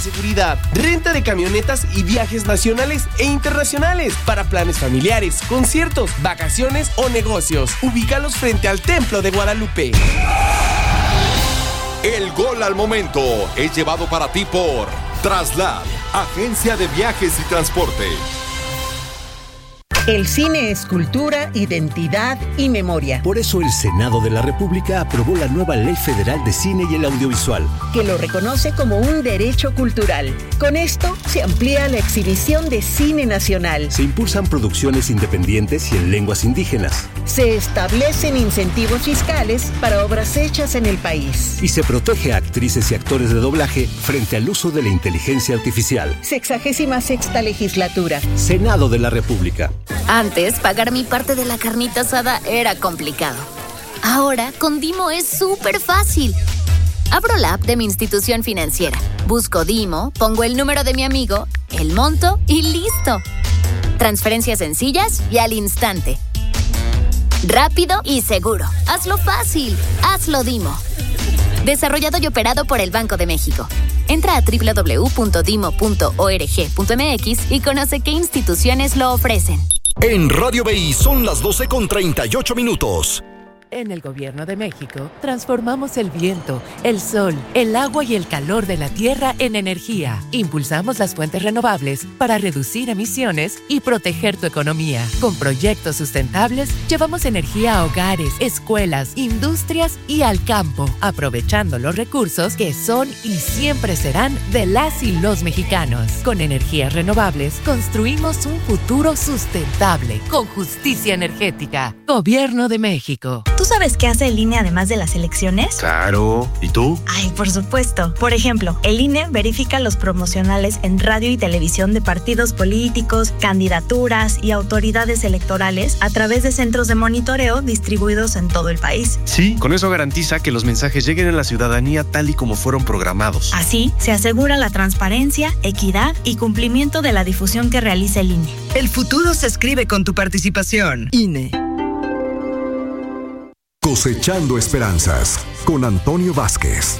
seguridad, renta de camionetas y viajes nacionales e internacionales para planes familiares, conciertos, vacaciones o negocios. Ubícalos frente al Templo de Guadalupe. El gol al momento es llevado para ti por Traslad, agencia de viajes y transporte. El cine es cultura, identidad y memoria. Por eso el Senado de la República aprobó la nueva Ley Federal de Cine y el Audiovisual, que lo reconoce como un derecho cultural. Con esto se amplía la exhibición de cine nacional. Se impulsan producciones independientes y en lenguas indígenas. Se establecen incentivos fiscales para obras hechas en el país. Y se protege a actrices y actores de doblaje frente al uso de la inteligencia artificial. 66ª legislatura. Senado de la República. Antes, pagar mi parte de la carnita asada era complicado. Ahora, con Dimo es súper fácil. Abro la app de mi institución financiera, busco Dimo, pongo el número de mi amigo, el monto y ¡listo! Transferencias sencillas y al instante. Rápido y seguro. Hazlo fácil. Hazlo Dimo. Desarrollado y operado por el Banco de México. Entra a www.dimo.org.mx y conoce qué instituciones lo ofrecen. En Radio BI son las 12:38. En el Gobierno de México, transformamos el viento, el sol, el agua y el calor de la tierra en energía. Impulsamos las fuentes renovables para reducir emisiones y proteger tu economía. Con proyectos sustentables, llevamos energía a hogares, escuelas, industrias y al campo, aprovechando los recursos que son y siempre serán de las y los mexicanos. Con energías renovables, construimos un futuro sustentable, con justicia energética. Gobierno de México. ¿Tú sabes qué hace el INE además de las elecciones? Claro. ¿Y tú? Ay, por supuesto. Por ejemplo, el INE verifica los promocionales en radio y televisión de partidos políticos, candidaturas y autoridades electorales a través de centros de monitoreo distribuidos en todo el país. Sí, con eso garantiza que los mensajes lleguen a la ciudadanía tal y como fueron programados. Así, se asegura la transparencia, equidad y cumplimiento de la difusión que realiza el INE. El futuro se escribe con tu participación. INE. Cosechando Esperanzas, con Antonio Vázquez.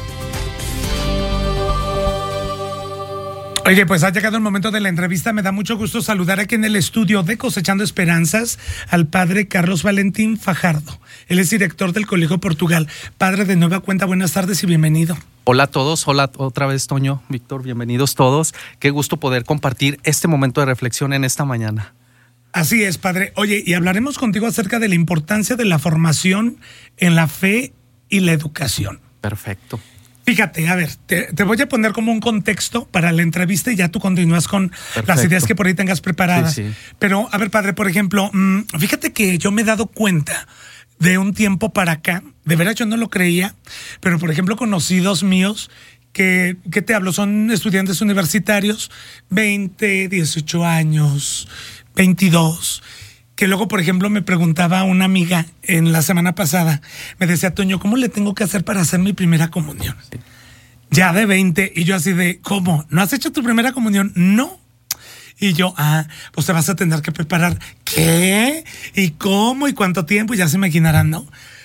Oye, pues ha llegado el momento de la entrevista. Me da mucho gusto saludar aquí en el estudio de Cosechando Esperanzas al padre Carlos Valentín Fajardo. Él es director del Colegio Portugal. Padre, de nueva cuenta, buenas tardes y bienvenido. Hola a todos, hola otra vez Toño, Víctor, bienvenidos todos. Qué gusto poder compartir este momento de reflexión en esta mañana. Así es, padre. Oye, y hablaremos contigo acerca de la importancia de la formación en la fe y la educación. Perfecto. Fíjate, a ver, te voy a poner como un contexto para la entrevista y ya tú continúas con las ideas que por ahí tengas preparadas. Sí. Pero, a ver, padre, por ejemplo, fíjate que yo me he dado cuenta de un tiempo para acá, de veras yo no lo creía, pero por ejemplo conocidos míos que, ¿qué te hablo? Son estudiantes universitarios, 20, 18 años, 22, que luego, por ejemplo, me preguntaba una amiga en la semana pasada, me decía, Toño, ¿cómo le tengo que hacer para hacer mi primera comunión? Sí. Ya de 20, y yo así de, ¿cómo? ¿No has hecho tu primera comunión? No. Y yo, pues te vas a tener que preparar. ¿Qué? ¿Y cómo? ¿Y cuánto tiempo? Y ya se imaginarán, ¿no?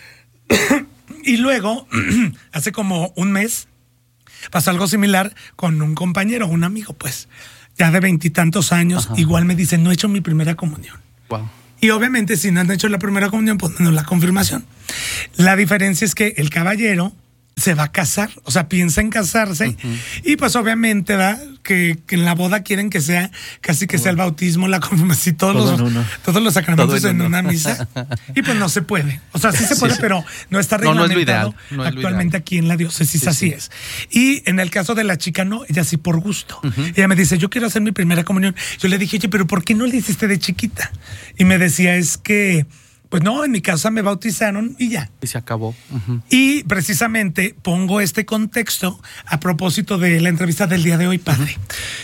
Y luego, hace como un mes, pasó algo similar con un compañero, un amigo, pues, ya de 20 y tantos años. Ajá. Igual me dice, no he hecho mi primera comunión. Wow. Y obviamente, si no han hecho la primera comunión, pues no la confirmación. La diferencia es que el caballero se va a casar, o sea, piensa en casarse, y pues obviamente va que en la boda quieren que sea casi que sea el bautismo, la confirmación, todos los sacramentos en una misa, y pues no se puede, o sea, sí se puede, pero no está reglamentado actualmente aquí en la diócesis, así es. Y en el caso de la chica, no, ella sí por gusto. Ella me dice, yo quiero hacer mi primera comunión. Yo le dije, oye, pero ¿por qué no le hiciste de chiquita? Y me decía, es que pues no, en mi casa me bautizaron y ya. Y se acabó. Y precisamente pongo este contexto a propósito de la entrevista del día de hoy, padre.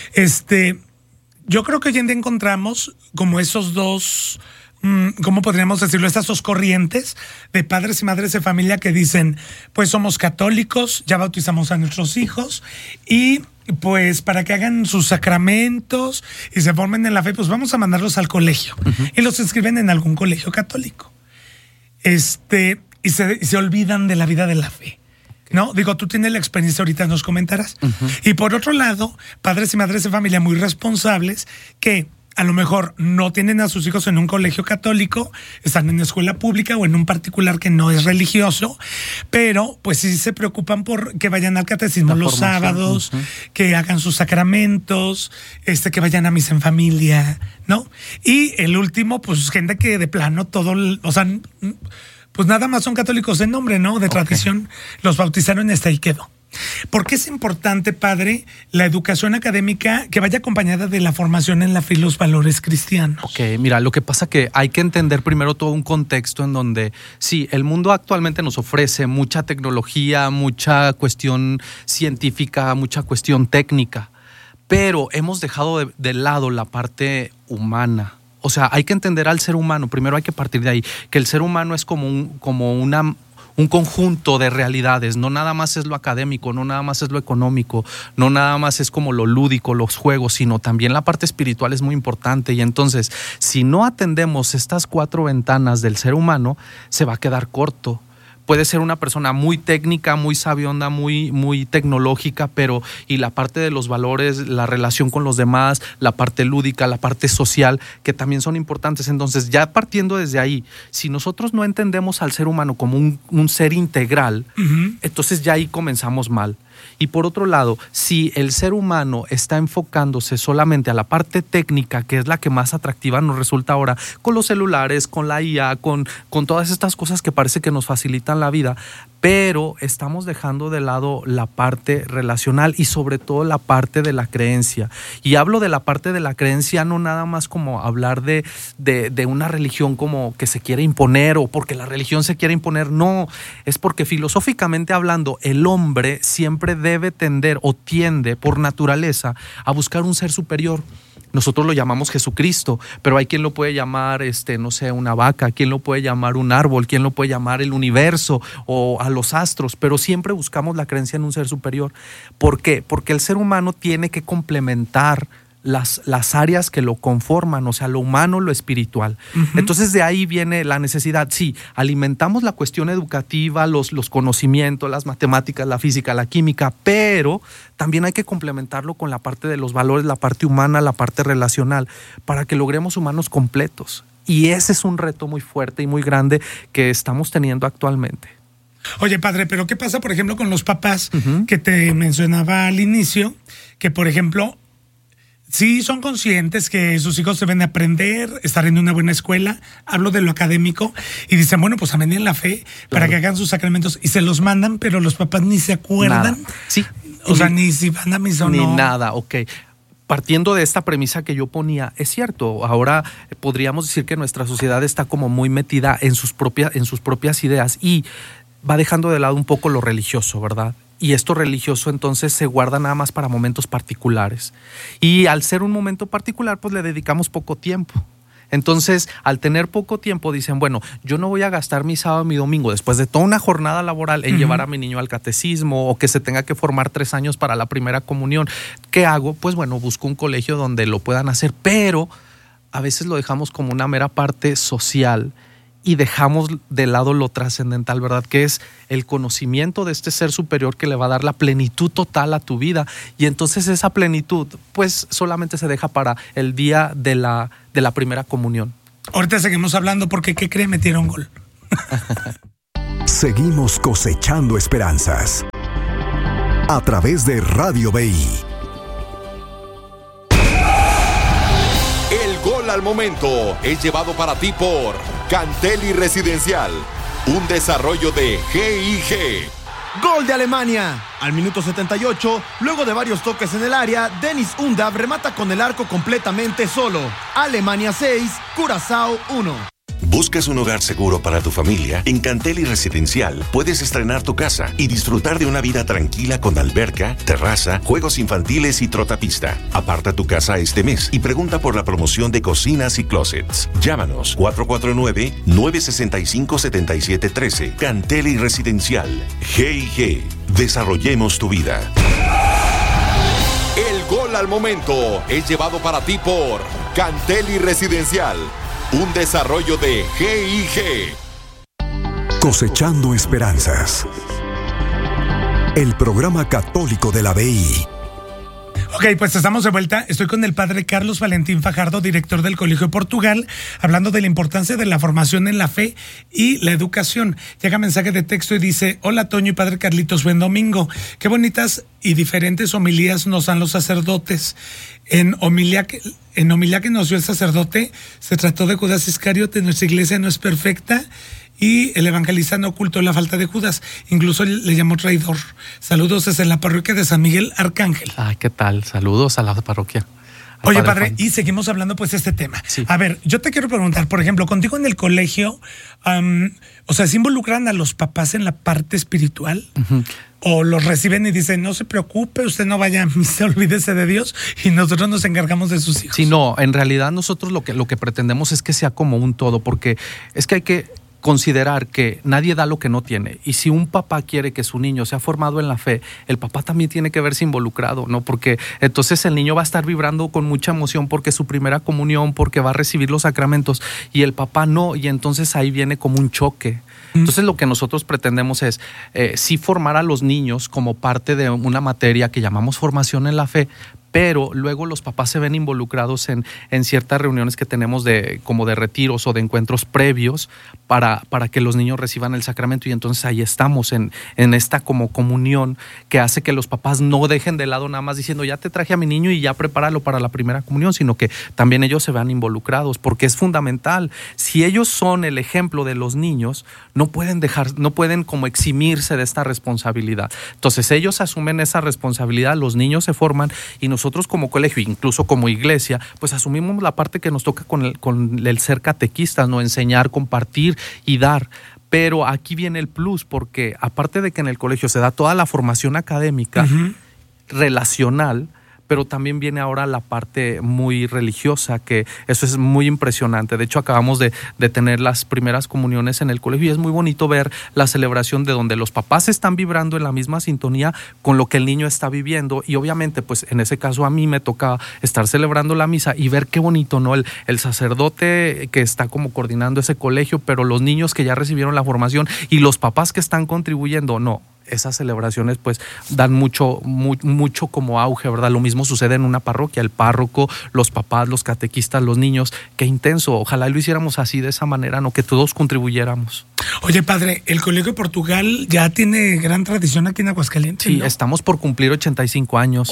Yo creo que hoy en día encontramos como esos dos, ¿cómo podríamos decirlo? Estas dos corrientes de padres y madres de familia que dicen, pues somos católicos, ya bautizamos a nuestros hijos y pues para que hagan sus sacramentos y se formen en la fe, pues vamos a mandarlos al colegio. Y los inscriben en algún colegio católico. Y se olvidan de la vida de la fe. ¿no? Digo, tú tienes la experiencia, ahorita nos comentarás. Y por otro lado, padres y madres de familia muy responsables que a lo mejor no tienen a sus hijos en un colegio católico, están en escuela pública o en un particular que no es religioso, pero pues sí se preocupan por que vayan al catecismo los sábados, que hagan sus sacramentos, que vayan a misa en familia, ¿no? Y el último, pues gente que de plano todo, o sea, pues nada más son católicos de nombre, ¿no? De tradición, los bautizaron y hasta ahí quedó. ¿Por qué es importante, padre, la educación académica que vaya acompañada de la formación en la fe y los valores cristianos? Ok, mira, lo que pasa que hay que entender primero todo un contexto en donde, sí, el mundo actualmente nos ofrece mucha tecnología, mucha cuestión científica, mucha cuestión técnica, pero hemos dejado de lado la parte humana. O sea, hay que entender al ser humano, primero hay que partir de ahí, que el ser humano es como un conjunto de realidades, no nada más es lo académico, no nada más es lo económico, no nada más es como lo lúdico, los juegos, sino también la parte espiritual es muy importante. Y entonces, si no atendemos estas 4 ventanas del ser humano, se va a quedar corto. Puede ser una persona muy técnica, muy sabionda, muy tecnológica, pero y la parte de los valores, la relación con los demás, la parte lúdica, la parte social, que también son importantes. Entonces, ya partiendo desde ahí, si nosotros no entendemos al ser humano como un ser integral, entonces ya ahí comenzamos mal. Y por otro lado, si el ser humano está enfocándose solamente a la parte técnica, que es la que más atractiva nos resulta ahora, con los celulares, con la IA, con todas estas cosas que parece que nos facilitan la vida, pero estamos dejando de lado la parte relacional y sobre todo la parte de la creencia. Y hablo de la parte de la creencia no nada más como hablar de una religión como que se quiere imponer o porque la religión se quiere imponer, no, es porque filosóficamente hablando el hombre siempre debe tender o tiende por naturaleza a buscar un ser superior. Nosotros lo llamamos Jesucristo, pero hay quien lo puede llamar, no sé, una vaca, quien lo puede llamar un árbol, quien lo puede llamar el universo o a los astros, pero siempre buscamos la creencia en un ser superior. ¿Por qué? Porque el ser humano tiene que complementar las áreas que lo conforman, o sea, lo humano, lo espiritual. Entonces de ahí viene la necesidad. Sí, alimentamos la cuestión educativa, los conocimientos, las matemáticas, la física, la química, pero también hay que complementarlo con la parte de los valores, la parte humana, la parte relacional, para que logremos humanos completos. Y ese es un reto muy fuerte y muy grande que estamos teniendo actualmente. Oye, padre, pero ¿qué pasa, por ejemplo, con los papás que te mencionaba al inicio? Que, por ejemplo, sí son conscientes que sus hijos deben aprender, estar en una buena escuela, hablo de lo académico, y dicen, bueno, pues amén en la fe, para que hagan sus sacramentos, y se los mandan, pero los papás ni se acuerdan. Nada. Sí. O sea, ni si van a misa o no. Ni nada, ok. Partiendo de esta premisa que yo ponía, es cierto, ahora podríamos decir que nuestra sociedad está como muy metida en sus propias ideas y va dejando de lado un poco lo religioso, ¿verdad? Y esto religioso entonces se guarda nada más para momentos particulares. Y al ser un momento particular, pues le dedicamos poco tiempo. Entonces, al tener poco tiempo, dicen, bueno, yo no voy a gastar mi sábado y mi domingo después de toda una jornada laboral en llevar a mi niño al catecismo o que se tenga que formar 3 años para la primera comunión. ¿Qué hago? Pues bueno, busco un colegio donde lo puedan hacer, pero a veces lo dejamos como una mera parte social y dejamos de lado lo trascendental, ¿verdad? Que es el conocimiento de este ser superior que le va a dar la plenitud total a tu vida. Y entonces esa plenitud, pues solamente se deja para el día de la primera comunión. Ahorita seguimos hablando porque, ¿qué cree? Metieron gol. Seguimos cosechando esperanzas. A través de Radio BI. El gol al momento es llevado para ti por Cantelli Residencial, un desarrollo de GIG. Gol de Alemania. Al minuto 78, luego de varios toques en el área, Dennis Undav remata con el arco completamente solo. Alemania 6, Curazao 1. ¿Buscas un hogar seguro para tu familia? En Cantelli Residencial puedes estrenar tu casa y disfrutar de una vida tranquila con alberca, terraza, juegos infantiles y trotapista. Aparta tu casa este mes y pregunta por la promoción de cocinas y closets. Llámanos 449-965-7713. Cantelli Residencial. GIG. Desarrollemos tu vida. El gol al momento es llevado para ti por Cantelli Residencial, un desarrollo de GIG. Cosechando esperanzas. el programa católico de la BI. Ok, pues estamos de vuelta. Estoy con el padre Carlos Valentín Fajardo, director del Colegio Portugal, hablando de la importancia de la formación en la fe y la educación. Llega mensaje de texto y dice: hola Toño y padre Carlitos, buen domingo. Qué bonitas y diferentes homilías nos dan los sacerdotes. En homilía que nos dio el sacerdote se trató de Judas Iscariote. Nuestra iglesia no es perfecta y el evangelista no ocultó la falta de Judas, incluso le llamó traidor. Saludos desde la parroquia de San Miguel Arcángel. Ay, ¿qué tal? Saludos a la parroquia. Oye, padre, y seguimos hablando pues de este tema. Sí. A ver, yo te quiero preguntar, por ejemplo, contigo en el colegio, o sea, ¿se involucran a los papás en la parte espiritual? Uh-huh. ¿O los reciben y dicen, no se preocupe, usted no vaya a misa, olvídese de Dios y nosotros nos encargamos de sus hijos? Sí, no, en realidad nosotros lo que pretendemos es que sea como un todo, porque es que hay que considerar que nadie da lo que no tiene, y si un papá quiere que su niño sea formado en la fe, el papá también tiene que verse involucrado, ¿no? Porque entonces el niño va a estar vibrando con mucha emoción porque es su primera comunión, porque va a recibir los sacramentos, y el papá no, y entonces ahí viene como un choque. Entonces lo que nosotros pretendemos es sí formar a los niños como parte de una materia que llamamos formación en la fe, pero luego los papás se ven involucrados en ciertas reuniones que tenemos como de retiros o de encuentros previos para que los niños reciban el sacramento, y entonces ahí estamos en esta como comunión que hace que los papás no dejen de lado nada más diciendo ya te traje a mi niño y ya prepáralo para la primera comunión, sino que también ellos se vean involucrados, porque es fundamental. Si ellos son el ejemplo de los niños, no pueden como eximirse de esta responsabilidad. Entonces ellos asumen esa responsabilidad, los niños se forman, y nosotros como colegio, incluso como iglesia, pues asumimos la parte que nos toca con el ser catequistas, ¿no? Enseñar, compartir y dar. Pero aquí viene el plus, porque aparte de que en el colegio se da toda la formación académica, uh-huh, relacional, pero también viene ahora la parte muy religiosa, que eso es muy impresionante. De hecho, acabamos de tener las primeras comuniones en el colegio y es muy bonito ver la celebración de donde los papás están vibrando en la misma sintonía con lo que el niño está viviendo, y obviamente pues en ese caso a mí me toca estar celebrando la misa y ver qué bonito, ¿no? El sacerdote que está como coordinando ese colegio, pero los niños que ya recibieron la formación y los papás que están contribuyendo, no. Esas celebraciones pues dan mucho como auge, ¿verdad? Lo mismo sucede en una parroquia, el párroco, los papás, los catequistas, los niños. Qué intenso, ojalá lo hiciéramos así, de esa manera, ¿no? Que todos contribuyéramos. Oye, padre, el Colegio Portugal ya tiene gran tradición aquí en Aguascalientes, sí, ¿no? Estamos por cumplir 85 años.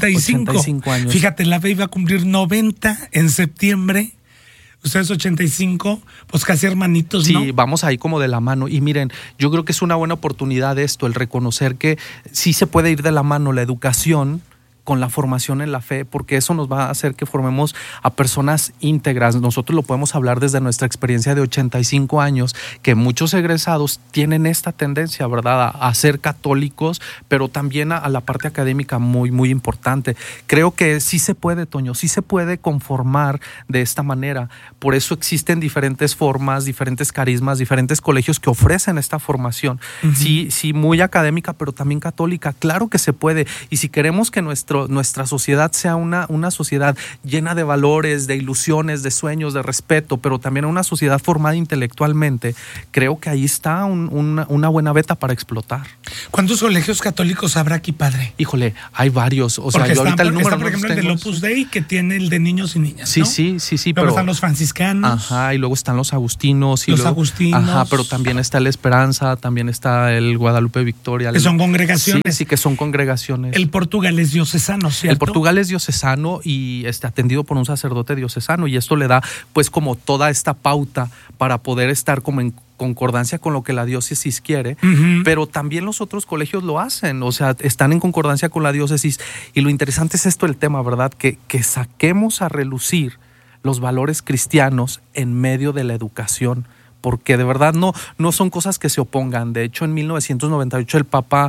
85 años. Fíjate, la BEI va a cumplir 90 en septiembre. Ustedes 85, pues casi hermanitos, ¿no? Sí, vamos ahí como de la mano. Y miren, yo creo que es una buena oportunidad esto, el reconocer que sí se puede ir de la mano la educación con la formación en la fe, porque eso nos va a hacer que formemos a personas íntegras. Nosotros lo podemos hablar desde nuestra experiencia de 85 años, que muchos egresados tienen esta tendencia, ¿verdad?, a ser católicos, pero también a la parte académica muy, muy importante. Creo que sí se puede, Toño, sí se puede conformar de esta manera. Por eso existen diferentes formas, diferentes carismas, diferentes colegios que ofrecen esta formación. Uh-huh. Sí, muy académica, pero también católica. Claro que se puede. Y si queremos que nuestra sociedad sea una sociedad llena de valores, de ilusiones, de sueños, de respeto, pero también una sociedad formada intelectualmente, creo que ahí está una buena beta para explotar. ¿Cuántos colegios católicos habrá aquí, padre? Híjole, hay varios. O porque sea, yo ahorita el número está, por ejemplo, el del Opus Dei, que tiene el de niños y niñas, sí, ¿no? Sí. Luego pero están los franciscanos. Ajá, y luego están los agustinos. Los agustinos. Ajá, pero también está el Esperanza, también está el Guadalupe Victoria. Que son congregaciones. Sí, que son congregaciones. El Portugal es diocesano, ¿cierto? El Portugal es diocesano y atendido por un sacerdote diocesano, y esto le da pues como toda esta pauta para poder estar como en concordancia con lo que la diócesis quiere, uh-huh, pero también los otros colegios lo hacen, o sea, están en concordancia con la diócesis, y lo interesante es esto, el tema, ¿verdad? Que saquemos a relucir los valores cristianos en medio de la educación, porque de verdad no son cosas que se opongan. De hecho, en 1998 el Papa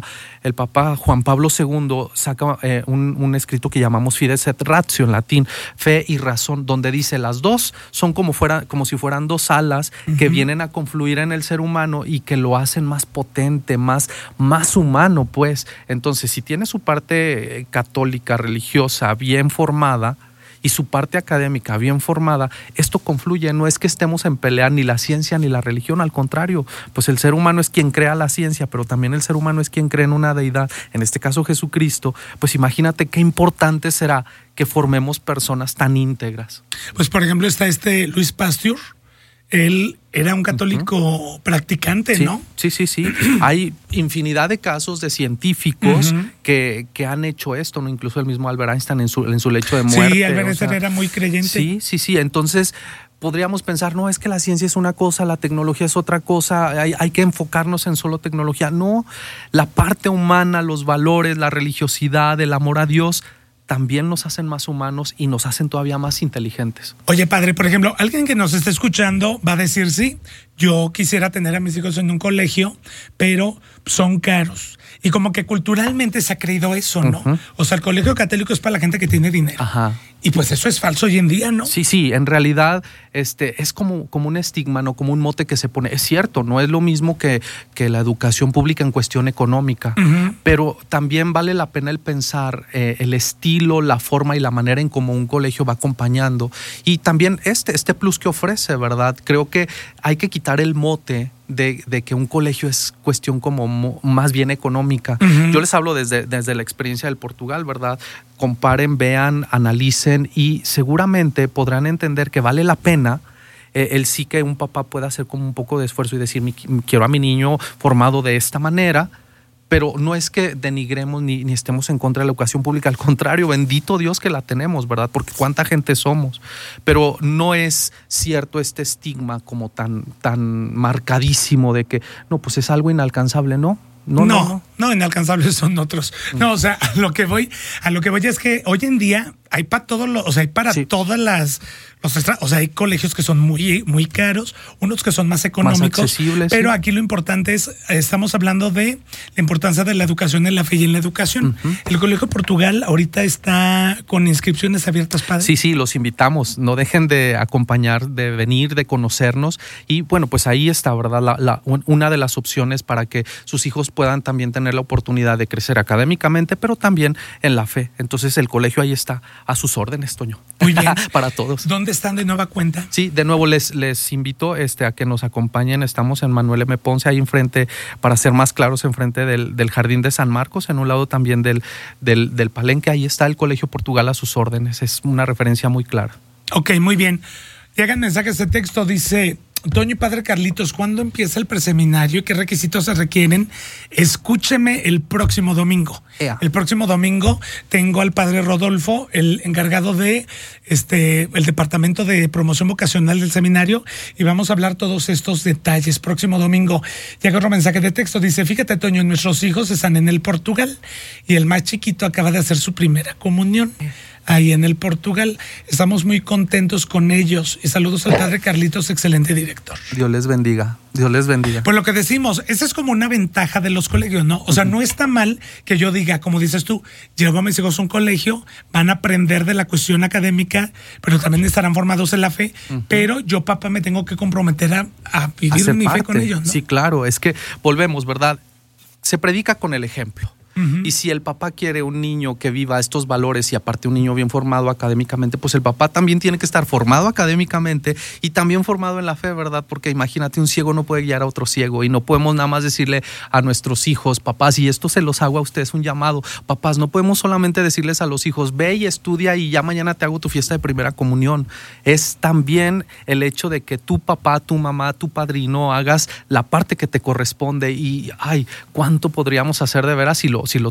Juan Pablo II saca un escrito que llamamos Fides et Ratio, en latín, fe y razón, donde dice las dos son como si fueran dos alas, uh-huh, que vienen a confluir en el ser humano y que lo hacen más potente, más humano, pues. Entonces, si tiene su parte católica, religiosa, bien formada, y su parte académica bien formada, esto confluye. No es que estemos en pelea ni la ciencia ni la religión, al contrario, pues el ser humano es quien crea la ciencia, pero también el ser humano es quien cree en una deidad, en este caso Jesucristo. Pues imagínate qué importante será que formemos personas tan íntegras. Pues por ejemplo está Luis Pasteur. Él era un católico practicante, sí, ¿no? Sí. Hay infinidad de casos de científicos que han hecho esto, ¿no? Incluso el mismo Albert Einstein en su lecho de muerte. Sí, Albert Einstein era muy creyente. Sí. Entonces podríamos pensar, no, es que la ciencia es una cosa, la tecnología es otra cosa, hay que enfocarnos en solo tecnología. No, la parte humana, los valores, la religiosidad, el amor a Dios, también nos hacen más humanos y nos hacen todavía más inteligentes. Oye, padre, por ejemplo, alguien que nos esté escuchando va a decir, sí, yo quisiera tener a mis hijos en un colegio, pero son caros. Y como que culturalmente se ha creído eso, ¿no? O sea, el colegio católico es para la gente que tiene dinero. Ajá. Y pues eso es falso hoy en día, ¿no? Sí, en realidad es como un estigma, ¿no? Como un mote que se pone. Es cierto, no es lo mismo que la educación pública en cuestión económica, pero también vale la pena el pensar el estilo, la forma y la manera en cómo un colegio va acompañando. Y también este plus que ofrece, ¿verdad? Creo que hay que quitar el mote de que un colegio es cuestión como más bien económica. Yo les hablo desde la experiencia del Portugal, ¿verdad? Comparen, vean, analicen y seguramente podrán entender que vale la pena el sí que un papá pueda hacer como un poco de esfuerzo y decir, quiero a mi niño formado de esta manera. Pero no es que denigremos ni estemos en contra de la educación pública, al contrario, bendito Dios que la tenemos, ¿verdad? Porque cuánta gente somos. Pero no es cierto este estigma como tan marcadísimo de que, no, pues es algo inalcanzable, ¿no? No, inalcanzables son otros. No, o sea, a lo que voy es que hoy en día hay para todos todas las o sea, hay colegios que son muy, muy caros, unos que son más económicos, más accesibles, pero aquí lo importante es, estamos hablando de la importancia de la educación en la fe y en la educación. El Colegio Portugal ahorita está con inscripciones abiertas, padre. Sí, los invitamos, no dejen de acompañar, de venir, de conocernos y bueno, pues ahí está, ¿verdad? Una de las opciones para que sus hijos puedan también tener la oportunidad de crecer académicamente, pero también en la fe. Entonces el colegio ahí está a sus órdenes, Toño. Muy bien. Para todos. ¿Dónde están de nueva cuenta? Sí, de nuevo les invito a que nos acompañen. Estamos en Manuel M. Ponce, ahí enfrente, para ser más claros, enfrente del Jardín de San Marcos, en un lado también del Palenque. Ahí está el Colegio Portugal a sus órdenes. Es una referencia muy clara. Ok, muy bien. Llegan mensajes de texto, dice... Toño y padre Carlitos, ¿cuándo empieza el preseminario y qué requisitos se requieren? Escúcheme el próximo domingo. El próximo domingo tengo al padre Rodolfo, el encargado de el departamento de promoción vocacional del seminario, y vamos a hablar todos estos detalles. Próximo domingo. Llega otro mensaje de texto, dice, fíjate, Toño, nuestros hijos están en el Portugal y el más chiquito acaba de hacer su primera comunión. Ahí en el Portugal. Estamos muy contentos con ellos. Y saludos al padre Carlitos, excelente director. Dios les bendiga. Dios les bendiga. Pues lo que decimos, esa es como una ventaja de los colegios, ¿no? O sea, no está mal que yo diga, como dices tú, llevo a mis hijos a un colegio, van a aprender de la cuestión académica, pero también estarán formados en la fe, pero yo, papá, me tengo que comprometer a vivir mi fe con ellos, ¿no? Sí, claro, es que volvemos, ¿verdad? Se predica con el ejemplo. Y si el papá quiere un niño que viva estos valores y aparte un niño bien formado académicamente, pues el papá también tiene que estar formado académicamente y también formado en la fe, ¿verdad? Porque imagínate, un ciego no puede guiar a otro ciego y no podemos nada más decirle a nuestros hijos, papás, y esto se los hago a ustedes un llamado, papás, no podemos solamente decirles a los hijos, ve y estudia y ya mañana te hago tu fiesta de primera comunión. Es también el hecho de que tu papá, tu mamá, tu padrino hagas la parte que te corresponde y, ay, cuánto podríamos hacer de veras si lo